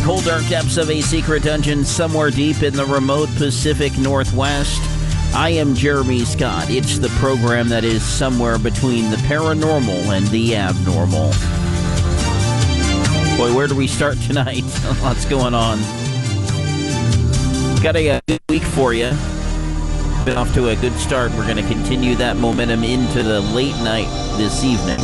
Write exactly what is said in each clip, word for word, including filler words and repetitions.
cold, dark depths of a secret dungeon somewhere deep in the remote Pacific Northwest. I am Jeremy Scott. It's the program that is somewhere between the paranormal and the abnormal. Boy, where do we start tonight? Lots going on. Got a, a good week for you. Been off to a good start. We're going to continue that momentum into the late night this evening,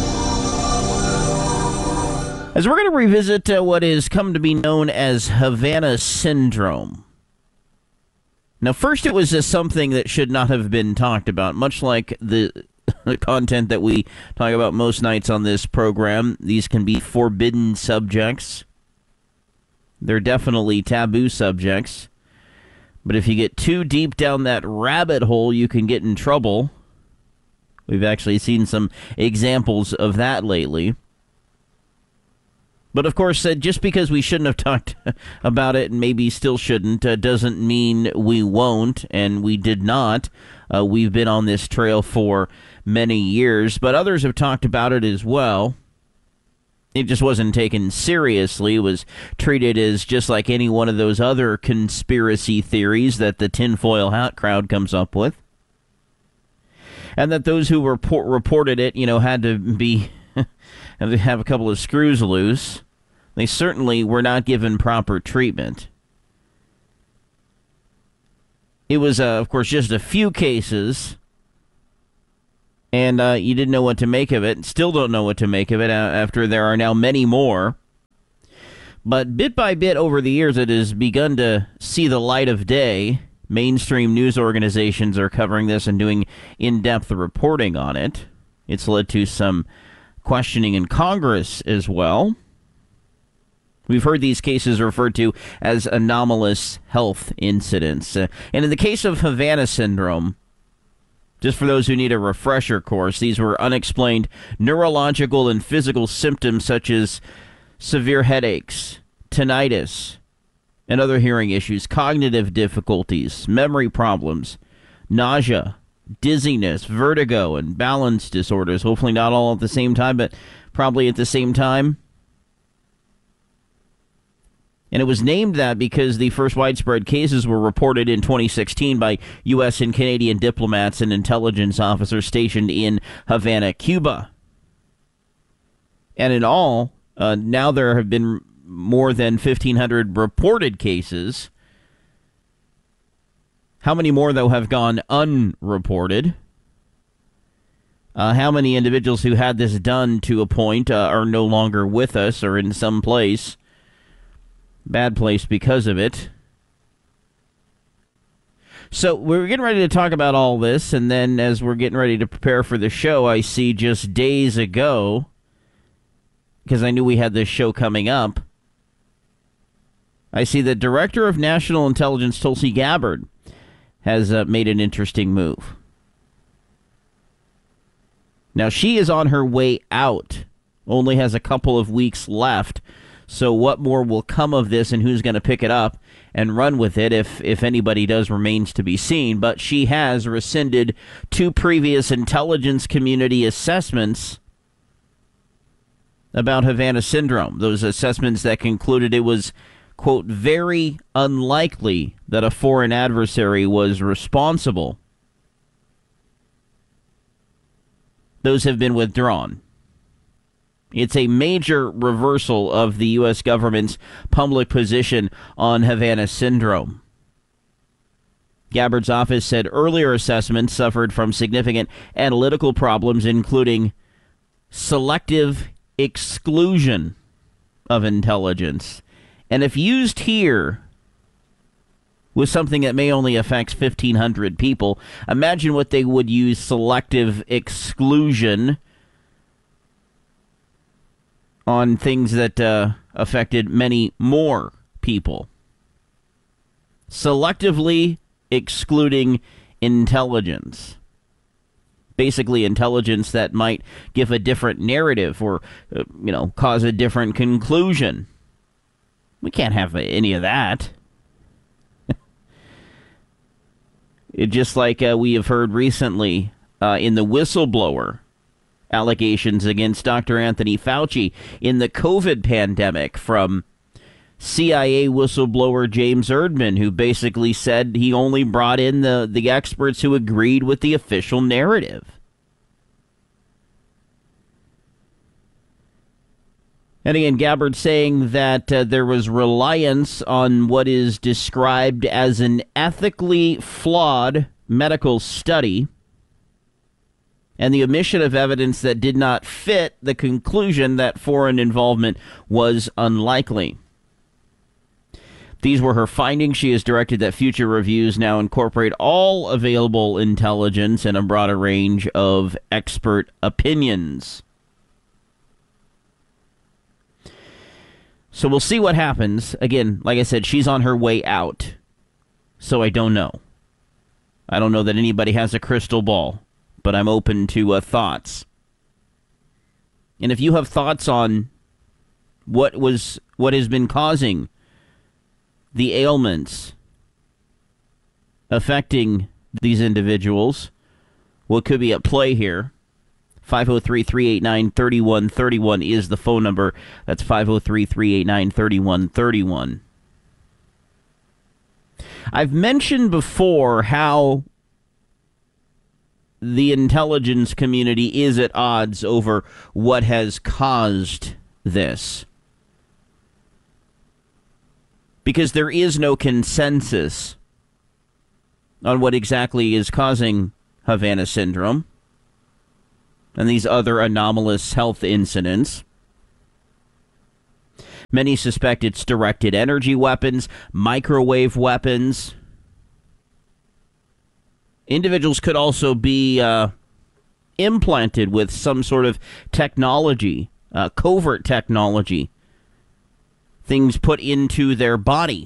as we're going to revisit uh, what has come to be known as Havana Syndrome. Now, first, it was uh, something that should not have been talked about, much like the, the content that we talk about most nights on this program. These can be forbidden subjects. They're definitely taboo subjects. But if you get too deep down that rabbit hole, you can get in trouble. We've actually seen some examples of that lately. But, of course, uh, just because we shouldn't have talked about it and maybe still shouldn't uh, doesn't mean we won't, and we did not. Uh, we've been on this trail for many years, but others have talked about it as well. It just wasn't taken seriously. It was treated as just like any one of those other conspiracy theories that the tinfoil hat crowd comes up with. And that those who report, reported it, you know, had to be... and they have a couple of screws loose. They certainly were not given proper treatment. It was, uh, of course, just a few cases, and uh, you didn't know what to make of it. Still don't know what to make of it after there are now many more. But bit by bit over the years, it has begun to see the light of day. Mainstream news organizations are covering this and doing in-depth reporting on it. It's led to some questioning in Congress as well. We've heard these cases referred to as anomalous health incidents. Uh, and in the case of Havana Syndrome, just for those who need a refresher course, these were unexplained neurological and physical symptoms such as severe headaches, tinnitus, and other hearing issues, cognitive difficulties, memory problems, nausea, dizziness, vertigo, and balance disorders. Hopefully not all at the same time, but probably at the same time. And it was named that because the first widespread cases were reported in twenty sixteen by U S and Canadian diplomats and intelligence officers stationed in Havana, Cuba. And in all, uh, now there have been more than fifteen hundred reported cases. How many more, though, have gone unreported? Uh, how many individuals who had this done to a point uh, are no longer with us or in some place, bad place because of it? So we're getting ready to talk about all this, and then as we're getting ready to prepare for the show, I see just days ago, because I knew we had this show coming up, I see the Director of National Intelligence, Tulsi Gabbard, has uh, made an interesting move. Now, she is on her way out, only has a couple of weeks left, so what more will come of this and who's going to pick it up and run with it, if, if anybody does, remains to be seen. But she has rescinded two previous intelligence community assessments about Havana Syndrome, those assessments that concluded it was, quote, very unlikely that a foreign adversary was responsible. Those have been withdrawn. It's a major reversal of the U S government's public position on Havana Syndrome. Gabbard's office said earlier assessments suffered from significant analytical problems, including selective exclusion of intelligence. And if used here with something that may only affect fifteen hundred people, imagine what they would use selective exclusion on things that uh, affected many more people. Selectively excluding intelligence. Basically intelligence that might give a different narrative or, uh, you know, cause a different conclusion. We can't have any of that. It, just like uh, we have heard recently uh, in the whistleblower allegations against Doctor Anthony Fauci in the COVID pandemic from C I A whistleblower James Erdman, who basically said he only brought in the, the experts who agreed with the official narrative. And again, Gabbard saying that uh, there was reliance on what is described as an ethically flawed medical study and the omission of evidence that did not fit the conclusion that foreign involvement was unlikely. These were her findings. She has directed that future reviews now incorporate all available intelligence and a broader range of expert opinions. So we'll see what happens. Again, like I said, she's on her way out. So I don't know. I don't know that anybody has a crystal ball, but I'm open to uh, thoughts. And if you have thoughts on what was what has been causing the ailments affecting these individuals, what could be at play here, five oh three, three eight nine, three one three one is the phone number. That's five oh three, three eight nine, three one three one. I've mentioned before how the intelligence community is at odds over what has caused this. Because there is no consensus on what exactly is causing Havana syndrome and these other anomalous health incidents. Many suspect it's directed energy weapons, microwave weapons. Individuals could also be uh, implanted with some sort of technology, uh, covert technology, things put into their body.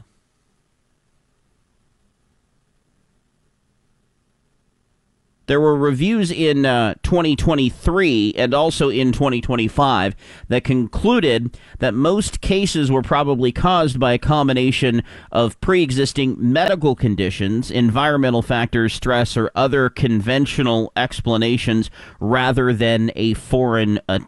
There were reviews in uh, twenty twenty-three and also in twenty twenty-five that concluded that most cases were probably caused by a combination of pre-existing medical conditions, environmental factors, stress, or other conventional explanations rather than a foreign